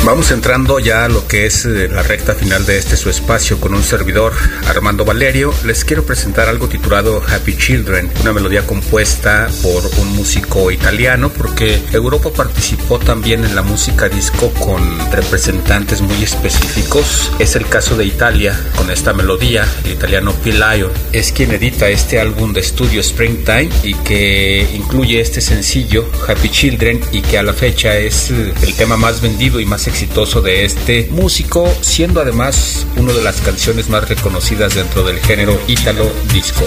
Vamos entrando ya a lo que es la recta final de su espacio con un servidor, Armando Valerio. Les quiero presentar algo titulado Happy Children, una melodía compuesta por un músico italiano, porque Europa participó también en la música disco con representantes muy específicos. Es el caso de Italia con esta melodía. El italiano Phil Lyon es quien edita este álbum de estudio Springtime y que incluye este sencillo Happy Children, y que a la fecha es el tema más vendido y más exitoso de este músico, siendo además una de las canciones más reconocidas dentro del género ítalo disco.